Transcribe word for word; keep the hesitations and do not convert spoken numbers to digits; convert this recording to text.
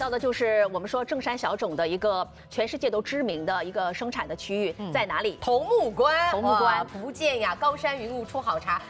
到的就是我们说正山小种的一个全世界都知名的一个生产的区域，在哪里？ 桐木关， 桐木关， 福建呀，高山云雾出好茶。